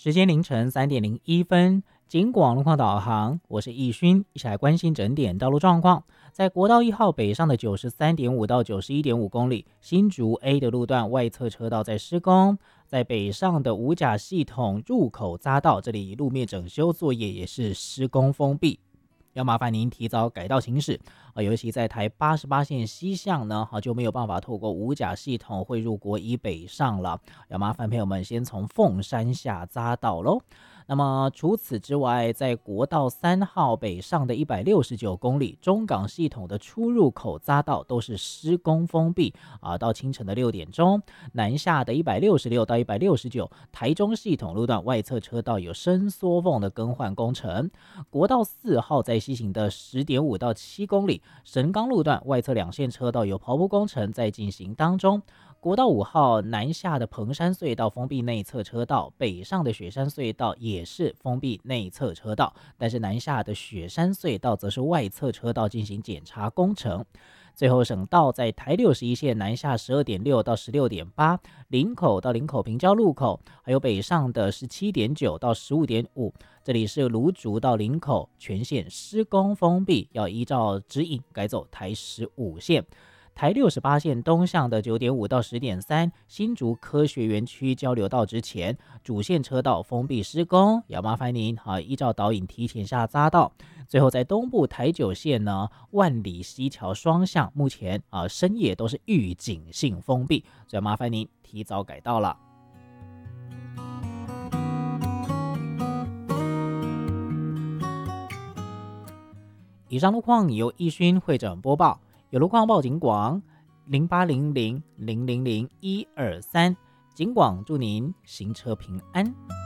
时间凌晨3:01，警广路况导航，我是易勋，一起来关心整点道路状况。在国道1号北上的93.5到91.5公里，新竹 A 的路段外侧车道在施工，在北上的五甲系统入口匝道，这里路面整修作业也是施工封闭。要麻烦您提早改道行驶尤其在台88线西向呢就没有办法透过五甲系统汇入国一北上了，要麻烦朋友们先从凤山下匝道咯。那么除此之外，在国道3号北上的169公里，中港系统的出入口匝道都是施工封闭到清晨的6点钟。南下的166到169台中系统路段外侧车道有伸缩缝的更换工程。国道4号在西行的10.5到7公里，神冈路段外侧2线车道有刨铺工程在进行当中。国道5号南下的彭山隧道封闭内侧车道，北上的雪山隧道也是封闭内侧车道，但是南下的雪山隧道则是外侧车道进行检查工程。最后省道在台61线南下12.6到16.8，林口到林口平交路口，还有北上的17.9到15.5，这里是芦竹到林口全线施工封闭，要依照指引改走台15线。台68线东向的9.5到10.3，新竹科学园区交流道之前主线车道封闭施工，要麻烦您依照导引提前下匝道。最后在东部台9线呢，万里溪桥双向目前深夜都是预警性封闭，所以麻烦您提早改道了。以上路况由易勋会诊播报，有路况报警广0800000123，警广祝您行车平安。